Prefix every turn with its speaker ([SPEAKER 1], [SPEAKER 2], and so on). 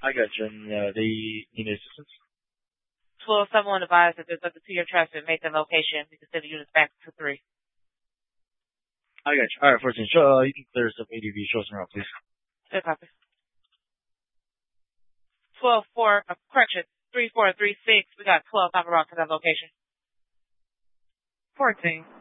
[SPEAKER 1] I got you. And they need assistance.
[SPEAKER 2] 1271 advised that there's up to 2-year traffic. Make the location. We consider units back to 3.
[SPEAKER 1] I got you. All right, 14. Show, you can clear us up ADV. Show us around, please.
[SPEAKER 2] Good copy. 12-4, correction, 3-4-3-6. We got 12 Alvarado to that location.
[SPEAKER 3] 14.